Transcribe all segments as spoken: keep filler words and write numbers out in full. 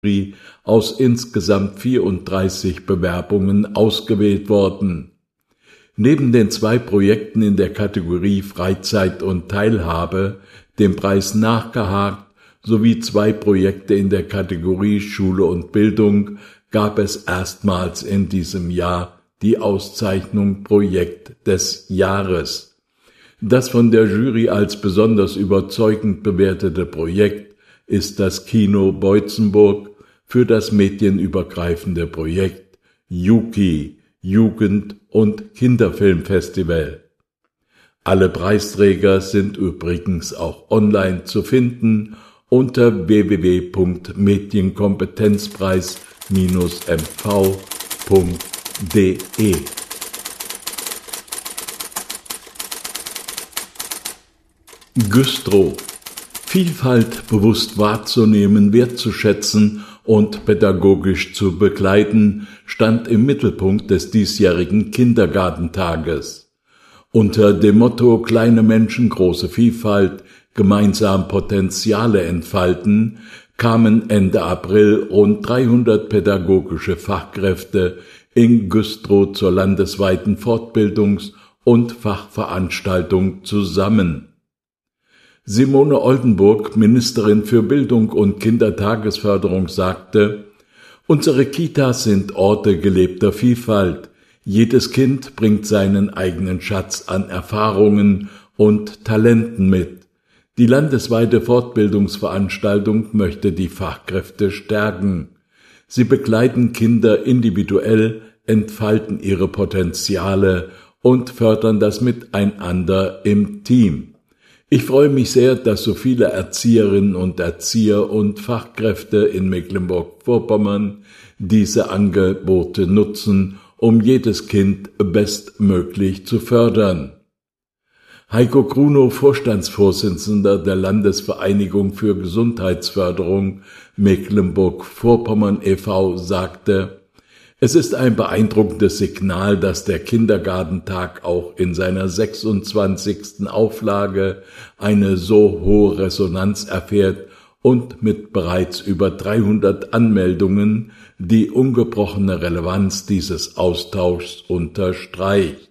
aus insgesamt vierunddreißig Bewerbungen ausgewählt worden. Neben den zwei Projekten in der Kategorie Freizeit und Teilhabe, dem Preis nachgehakt, sowie zwei Projekte in der Kategorie Schule und Bildung gab es erstmals in diesem Jahr die Auszeichnung Projekt des Jahres. Das von der Jury als besonders überzeugend bewertete Projekt ist das Kino Boitzenburg für das medienübergreifende Projekt Juki Jugend- und Kinderfilmfestival. Alle Preisträger sind übrigens auch online zu finden unter w w w punkt medienkompetenzpreis Bindestrich m v punkt d e. Güstrow. Vielfalt bewusst wahrzunehmen, wertzuschätzen und pädagogisch zu begleiten, stand im Mittelpunkt des diesjährigen Kindergartentages. Unter dem Motto Kleine Menschen, große Vielfalt, gemeinsam Potenziale entfalten, kamen Ende April rund dreihundert pädagogische Fachkräfte in Güstrow zur landesweiten Fortbildungs- und Fachveranstaltung zusammen. Simone Oldenburg, Ministerin für Bildung und Kindertagesförderung, sagte: Unsere Kitas sind Orte gelebter Vielfalt. Jedes Kind bringt seinen eigenen Schatz an Erfahrungen und Talenten mit. Die landesweite Fortbildungsveranstaltung möchte die Fachkräfte stärken. Sie begleiten Kinder individuell, entfalten ihre Potenziale und fördern das Miteinander im Team. Ich freue mich sehr, dass so viele Erzieherinnen und Erzieher und Fachkräfte in Mecklenburg-Vorpommern diese Angebote nutzen, um jedes Kind bestmöglich zu fördern. Heiko Grunow, Vorstandsvorsitzender der Landesvereinigung für Gesundheitsförderung Mecklenburg-Vorpommern e V, sagte: Es ist ein beeindruckendes Signal, dass der Kindergartentag auch in seiner sechsundzwanzigsten Auflage eine so hohe Resonanz erfährt und mit bereits über dreihundert Anmeldungen die ungebrochene Relevanz dieses Austauschs unterstreicht.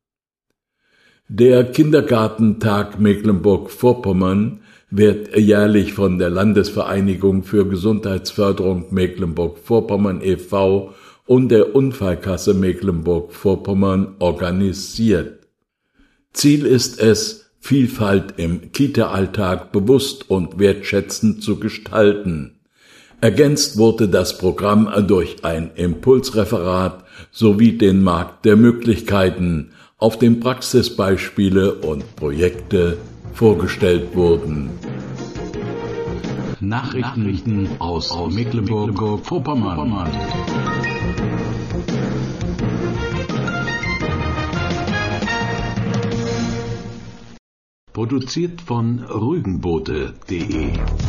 Der Kindergartentag Mecklenburg-Vorpommern wird jährlich von der Landesvereinigung für Gesundheitsförderung Mecklenburg-Vorpommern e V und der Unfallkasse Mecklenburg-Vorpommern organisiert. Ziel ist es, Vielfalt im Kita-Alltag bewusst und wertschätzend zu gestalten. Ergänzt wurde das Programm durch ein Impulsreferat sowie den Markt der Möglichkeiten, auf dem Praxisbeispiele und Projekte vorgestellt wurden. Nachrichten aus Mecklenburg-Vorpommern. Produziert von rügenbote punkt de